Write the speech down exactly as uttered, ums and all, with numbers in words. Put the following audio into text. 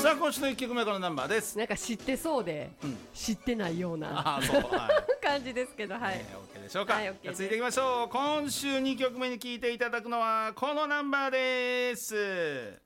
さあ今週のいっきょくめこのナンバーです。 なんか知ってそうで、うん、知ってないようなあそう、はい、 感じですけど、はい、 えー、OK でしょうか、はい、 OK、 続いていきましょう。今週にきょくめに聴いていただくのはこのナンバーです。